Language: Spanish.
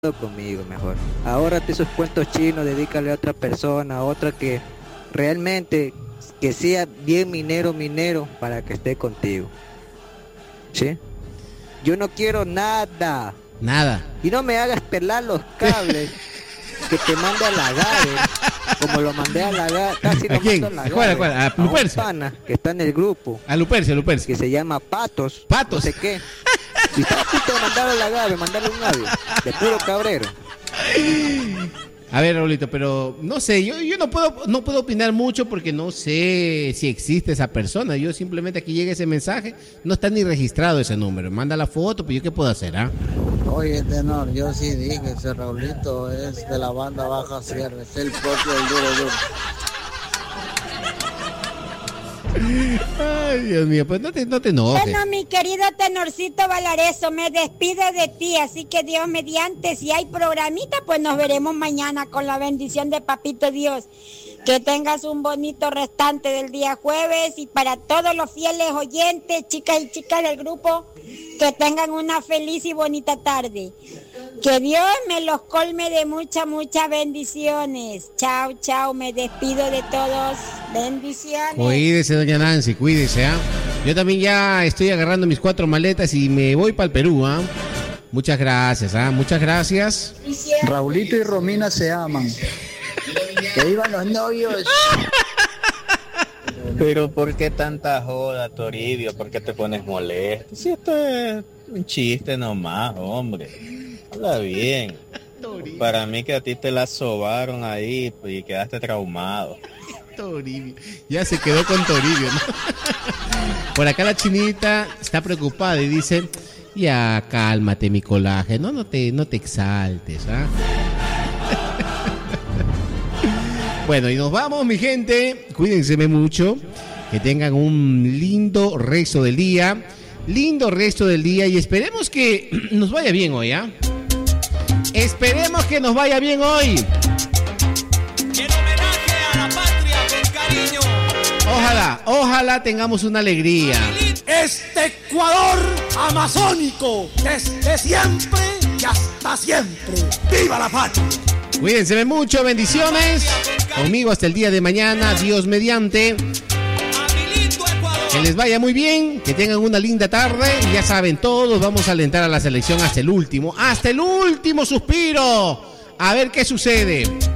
conmigo mejor. Ahórrate esos cuentos chinos, dedícale a otra persona, a otra que realmente que sea bien minero para que esté contigo. ¿Sí? Yo no quiero nada. Nada. Y no me hagas pelar los cables que te mande a la Gabe, como lo mandé a la Gabe, casi lo mando a la Gabe. ¿Cuál? ¿A un Lupercio? pana que está en el grupo. A Lupercio. Que se llama Patos. Patos. No sé qué. Y está a punto de mandarle a la Gabe, mandarle un audio de puro cabrero. A ver, Raulito, pero no sé, yo no puedo opinar mucho porque no sé si existe esa persona. Yo simplemente aquí llega ese mensaje, no está ni registrado ese número. Manda la foto, pero yo qué puedo hacer, ¿ah? Oye, tenor, yo sí dije, ese Raulito es de la banda Baja Sierra, es el propio del Duro. Ay, Dios mío, pues no te enojes. Bueno, mi querido Tenorcito Valareso, me despido de ti, así que Dios mediante, si hay programita, pues nos veremos mañana con la bendición de Papito Dios. Que tengas un bonito restante del día jueves y para todos los fieles oyentes, chicas y chicas del grupo, que tengan una feliz y bonita tarde. Que Dios me los colme de muchas bendiciones. Chao, me despido de todos. Bendiciones. Cuídese, doña Nancy, cuídese, ¿ah? Yo también ya estoy agarrando mis 4 maletas y me voy para el Perú, ¿ah? Muchas gracias, ¿ah? Muchas gracias. Raulito y Romina se aman. Que vivan los novios. Pero ¿por qué tanta joda, Toribio? ¿Por qué te pones molesto? Si esto es un chiste nomás, hombre. Habla bien. Para mí que a ti te la sobaron ahí y quedaste traumado. Toribio. Ya se quedó con Toribio, ¿no? Por acá la chinita está preocupada y dice, ya cálmate, mi colaje, no te exaltes, ¿ah? Bueno, y nos vamos, mi gente. Cuídense mucho. Que tengan un lindo resto del día. Y esperemos que nos vaya bien hoy, ¿ah? Esperemos que nos vaya bien hoy. En homenaje a la patria con cariño. Ojalá tengamos una alegría. Este Ecuador amazónico, desde siempre y hasta siempre. ¡Viva la patria! Cuídense mucho, bendiciones. Conmigo hasta el día de mañana, Dios mediante. Que les vaya muy bien, que tengan una linda tarde. Y ya saben, todos vamos a alentar a la selección hasta el último suspiro. A ver qué sucede.